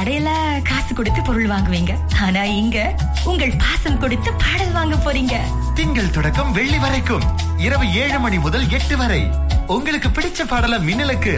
கடையில காசு கொடுத்து பொருள் வாங்குவீங்க, ஆனா இங்க உங்கள் பாசம் கொடுத்து பாடல் வாங்க போறீங்க. திங்கள் தொடக்கம் வெள்ளி வரைக்கும் இரவு 7 மணி முதல் 8 வரை உங்களுக்கு பிடிச்ச பாடல மின்னலுக்கு